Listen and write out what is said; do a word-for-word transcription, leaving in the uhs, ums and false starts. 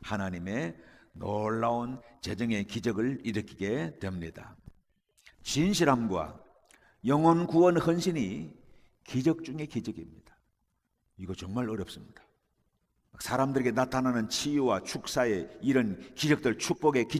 하나님의 놀라운 재정의 기적을 일으키게 됩니다. 진실함과 영혼 구원 헌신이 기적 중의 기적입니다. 이거 정말 어렵습니다. 사람들에게 나타나는 치유와 축사의 이런 기적들, 축복의 기적